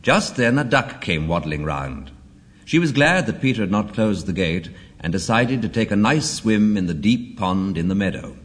Just then a duck came waddling round. She was glad that Peter had not closed the gate, and decided to take a nice swim in the deep pond in the meadow.